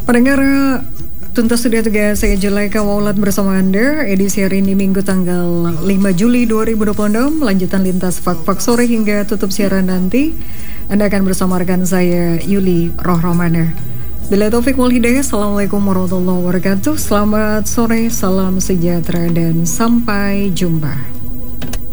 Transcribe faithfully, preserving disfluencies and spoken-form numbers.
Pendengar, tuntas sudah tugas saya Julaika Waulat bersama Anda. Edisi hari ini Minggu tanggal lima Juli dua ribu dua puluh enam. Lanjutan lintas Fak-Fak sore hingga tutup siaran nanti. Anda akan bersama rekan saya Yuli Rohramana. Bila Taufik wal Hidayah, Assalamualaikum warahmatullahi wabarakatuh. Selamat sore, salam sejahtera dan sampai jumpa.